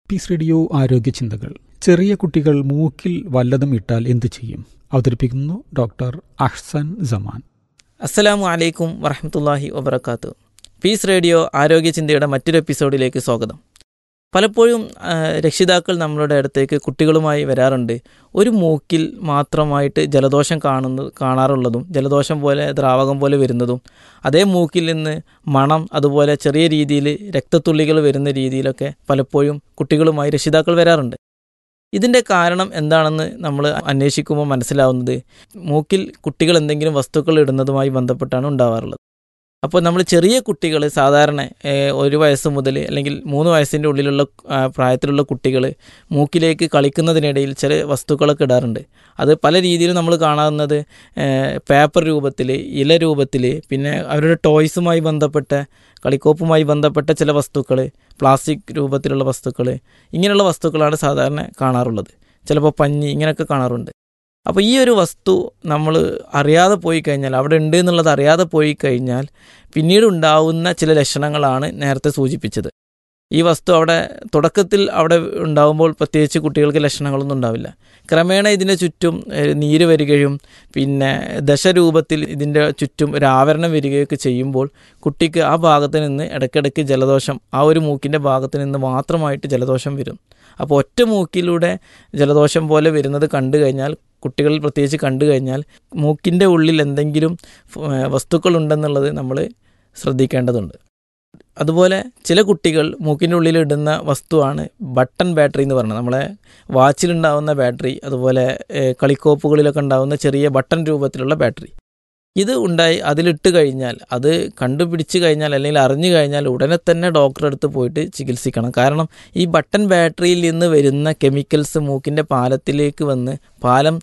Piece radio ആരോഗ്യ ചിന്തകൾ. ചെറിയ കുട്ടികൾ മൂക്കിൽ വല്ലതും ഇട്ടാൽ എന്തു ചെയ്യും? അവതരിപ്പിക്കുന്നു ഡോക്ടർ അഹ്സൻ സമാൻ. അസ്സലാമു അലൈക്കും വറഹ്മത്തുള്ളാഹി വബറകാതുഹു. പീസ് റേഡിയോ ആരോഗ്യ ചിന്തയുടെ മറ്റൊരു എപ്പിസോഡിലേക്ക് സ്വാഗതം. പലപ്പോഴും രക്ഷിതാക്കൾ നമ്മളുടെ അടുത്തേക്ക് കുട്ടികളുമായി വരാറുണ്ട്. ഒരു മൂക്കിൽ മാത്രമായിട്ട് ജലദോഷം കാണാറുള്ളതും ജലദോഷം പോലെ ദ്രാവകം പോലെ വരുന്നതും അതേ മൂക്കിൽ നിന്ന് മണം അതുപോലെ ചെറിയ രീതിയിൽ രക്തത്തുള്ളികൾ വരുന്ന രീതിയിലൊക്കെ പലപ്പോഴും കുട്ടികളുമായി രക്ഷിതാക്കൾ വരാറുണ്ട്. ഇതിൻ്റെ കാരണം എന്താണെന്ന് നമ്മൾ അന്വേഷിക്കുമ്പോൾ മനസ്സിലാവുന്നത് മൂക്കിൽ കുട്ടികൾ എന്തെങ്കിലും വസ്തുക്കൾ ഇടുന്നതുമായി ബന്ധപ്പെട്ടാണ് ഉണ്ടാവാറുള്ളത്. അപ്പോൾ നമ്മൾ ചെറിയ കുട്ടികൾ സാധാരണ 1 വയസ്സ് മുതൽ അല്ലെങ്കിൽ 3 വയസ്സിൻ്റെ ഉള്ളിലുള്ള പ്രായത്തിലുള്ള കുട്ടികൾ മൂക്കിലേക്ക് കളിക്കുന്നതിനിടയിൽ ചില വസ്തുക്കളൊക്കെ ഇടാറുണ്ട്. അത് പല രീതിയിലും നമ്മൾ കാണുന്നത് പേപ്പർ രൂപത്തിൽ, ഇല രൂപത്തിൽ, പിന്നെ അവരുടെ ടോയ്സുമായി ബന്ധപ്പെട്ട കളിക്കോപ്പുമായി ബന്ധപ്പെട്ട ചില വസ്തുക്കൾ, പ്ലാസ്റ്റിക് രൂപത്തിലുള്ള വസ്തുക്കൾ, ഇങ്ങനെയുള്ള വസ്തുക്കളാണ് സാധാരണ കാണാറുള്ളത്. ചിലപ്പോൾ പഞ്ഞി ഇങ്ങനെയൊക്കെ കാണാറുണ്ട്. അപ്പോൾ ഈ ഒരു വസ്തു നമ്മൾ അറിയാതെ പോയി കഴിഞ്ഞാൽ, അവിടെ ഉണ്ട് എന്നുള്ളത് അറിയാതെ പോയി കഴിഞ്ഞാൽ പിന്നീട് ഉണ്ടാവുന്ന ചില ലക്ഷണങ്ങളാണ് നേരത്തെ സൂചിപ്പിച്ചത്. ഈ വസ്തു അവിടെ തുടക്കത്തിൽ അവിടെ ഉണ്ടാകുമ്പോൾ പ്രത്യേകിച്ച് കുട്ടികൾക്ക് ലക്ഷണങ്ങളൊന്നും ഉണ്ടാവില്ല. ക്രമേണ ഇതിൻ്റെ ചുറ്റും നീര് വരികയും പിന്നെ ദശരൂപത്തിൽ ഇതിൻ്റെ ചുറ്റും ഒരു ആവരണം വരികയൊക്കെ ചെയ്യുമ്പോൾ കുട്ടിക്ക് ആ ഭാഗത്ത് നിന്ന് ഇടയ്ക്കിടയ്ക്ക് ജലദോഷം, ആ ഒരു മൂക്കിൻ്റെ ഭാഗത്ത് നിന്ന് മാത്രമായിട്ട് ജലദോഷം വരും. അപ്പോൾ ഒറ്റ മൂക്കിലൂടെ ജലദോഷം പോലെ വരുന്നത് കണ്ടു കഴിഞ്ഞാൽ, കുട്ടികളിൽ പ്രത്യേകിച്ച് കണ്ടു കഴിഞ്ഞാൽ മൂക്കിൻ്റെ ഉള്ളിൽ എന്തെങ്കിലും വസ്തുക്കളുണ്ടെന്നുള്ളത് നമ്മൾ ശ്രദ്ധിക്കേണ്ടതുണ്ട്. അതുപോലെ ചില കുട്ടികൾ മൂക്കിൻ്റെ ഉള്ളിൽ ഇടുന്ന വസ്തുവാണ് ബട്ടൺ ബാറ്ററി എന്ന് പറയുന്നത്. നമ്മളെ വാച്ചിലുണ്ടാവുന്ന ബാറ്ററി, അതുപോലെ കളിക്കോപ്പുകളിലൊക്കെ ഉണ്ടാവുന്ന ചെറിയ ബട്ടൺ രൂപത്തിലുള്ള ബാറ്ററി. ഇത് ഉണ്ടായി അതിലിട്ട് കഴിഞ്ഞാൽ, അത് കണ്ടുപിടിച്ച് കഴിഞ്ഞാൽ അല്ലെങ്കിൽ അറിഞ്ഞു കഴിഞ്ഞാൽ ഉടനെ തന്നെ ഡോക്ടറെ അടുത്ത് പോയിട്ട് ചികിത്സിക്കണം. കാരണം ഈ ബട്ടൺ ബാറ്ററിയിൽ നിന്ന് വരുന്ന കെമിക്കൽസ് മൂക്കിൻ്റെ പാലത്തിലേക്ക് വന്ന് പാലം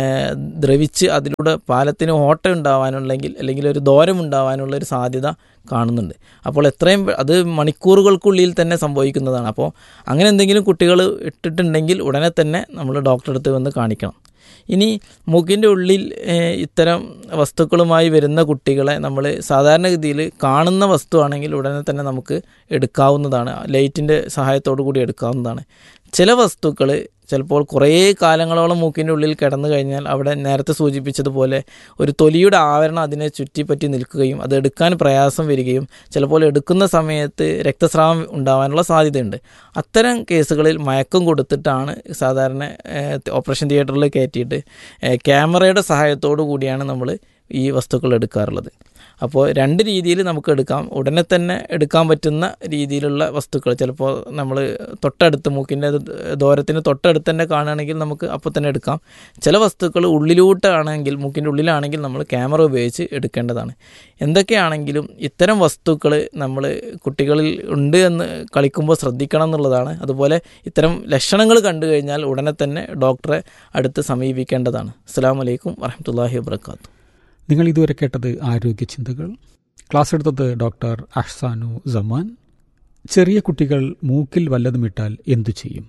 ദ്രവിച്ച് അതിലൂടെ പാലത്തിന് ഓട്ട അല്ലെങ്കിൽ ഒരു ദോരം ഉണ്ടാവാനുള്ള ഒരു സാധ്യത കാണുന്നുണ്ട്. അപ്പോൾ എത്രയും അത് മണിക്കൂറുകൾക്കുള്ളിൽ തന്നെ സംഭവിക്കുന്നതാണ്. അപ്പോൾ അങ്ങനെ എന്തെങ്കിലും കുട്ടികൾ ഇട്ടിട്ടുണ്ടെങ്കിൽ ഉടനെ തന്നെ നമ്മൾ ഡോക്ടറെ അടുത്ത് വന്ന് കാണിക്കണം. ഇനി മൂക്കിൻ്റെ ഉള്ളിൽ ഇത്തരം വസ്തുക്കളുമായി വരുന്ന കുട്ടികളെ നമ്മൾ സാധാരണഗതിയിൽ കാണുന്ന വസ്തുവാണെങ്കിൽ ഉടനെ തന്നെ നമുക്ക് എടുക്കാവുന്നതാണ്, ലൈറ്റിൻ്റെ സഹായത്തോടു കൂടി എടുക്കാവുന്നതാണ്. ചില വസ്തുക്കൾ ചിലപ്പോൾ കുറേ കാലങ്ങളോളം മൂക്കിൻ്റെ ഉള്ളിൽ കിടന്നു കഴിഞ്ഞാൽ അവിടെ നേരത്തെ സൂചിപ്പിച്ചതുപോലെ ഒരു തൊലിയുടെ ആവരണം അതിനെ ചുറ്റിപ്പറ്റി നിൽക്കുകയും അത് എടുക്കാൻ പ്രയാസം വരികയും ചിലപ്പോൾ എടുക്കുന്ന സമയത്ത് രക്തസ്രാവം ഉണ്ടാകാനുള്ള സാധ്യതയുണ്ട്. അത്തരം കേസുകളിൽ മയക്കം കൊടുത്തിട്ടാണ് സാധാരണ ഓപ്പറേഷൻ തിയേറ്ററിൽ കയറ്റിയിട്ട് ക്യാമറയുടെ സഹായത്തോടു കൂടിയാണ് നമ്മൾ ഈ വസ്തുക്കൾ എടുക്കാറുള്ളത്. അപ്പോൾ 2 രീതിയിൽ നമുക്ക് എടുക്കാം. ഉടനെ തന്നെ എടുക്കാൻ പറ്റുന്ന രീതിയിലുള്ള വസ്തുക്കൾ, ചിലപ്പോൾ നമ്മൾ തൊട്ടടുത്ത് മൂക്കിൻ്റെ ദൂരത്തിന് തൊട്ടടുത്ത് തന്നെ കാണുകയാണെങ്കിൽ നമുക്ക് അപ്പോൾ തന്നെ എടുക്കാം. ചില വസ്തുക്കൾ ഉള്ളിലോട്ടാണെങ്കിൽ, മൂക്കിൻ്റെ ഉള്ളിലാണെങ്കിൽ നമ്മൾ ക്യാമറ ഉപയോഗിച്ച് എടുക്കേണ്ടതാണ്. എന്തൊക്കെയാണെങ്കിലും ഇത്തരം വസ്തുക്കൾ നമ്മൾ കുട്ടികളിൽ ഉണ്ട് എന്ന് കളിക്കുമ്പോൾ ശ്രദ്ധിക്കണം എന്നുള്ളതാണ്. അതുപോലെ ഇത്തരം ലക്ഷണങ്ങൾ കണ്ടു കഴിഞ്ഞാൽ ഉടനെ തന്നെ ഡോക്ടറെ അടുത്ത് സമീപിക്കേണ്ടതാണ്. അസ്സലാമു അലൈക്കും വറഹ്മത്തുള്ളാഹി വബറകാതുഹു. നിങ്ങൾ ഇതുവരെ കേട്ടത് ആരോഗ്യ ചിന്തകൾ. ക്ലാസ് എടുത്തത് ഡോക്ടർ അഹ്സാനു സമാൻ. ചെറിയ കുട്ടികൾ മൂക്കിൽ വല്ലതും ഇട്ടാൽ എന്തു ചെയ്യും?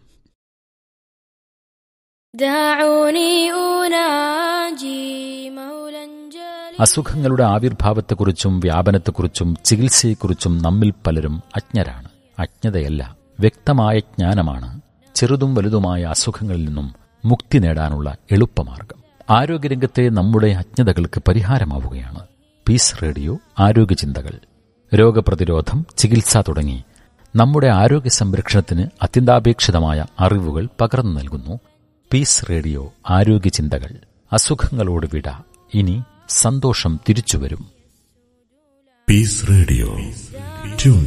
അസുഖങ്ങളുടെ ആവിർഭാവത്തെക്കുറിച്ചും വ്യാപനത്തെക്കുറിച്ചും ചികിത്സയെക്കുറിച്ചും നമ്മിൽ പലരും അജ്ഞരാണ്. അജ്ഞതയല്ല, വ്യക്തമായ ജ്ഞാനമാണ് ചെറുതും വലുതുമായ അസുഖങ്ങളിൽ നിന്നും മുക്തി നേടാനുള്ള എളുപ്പമാർഗം. ആരോഗ്യരംഗത്തെ നമ്മുടെ അജ്ഞതകൾക്ക് പരിഹാരമാവുകയാണ് പീസ് റേഡിയോ ആരോഗ്യ ചിന്തകൾ. രോഗപ്രതിരോധം, ചികിത്സ തുടങ്ങി നമ്മുടെ ആരോഗ്യ സംരക്ഷണത്തിന് അത്യന്താപേക്ഷിതമായ അറിവുകൾ പകർന്നു നൽകുന്നു പീസ് റേഡിയോ ആരോഗ്യ ചിന്തകൾ. അസുഖങ്ങളോട് വിട, ഇനി സന്തോഷം തിരിച്ചുവരും. Piece radio. ട്യൂൺ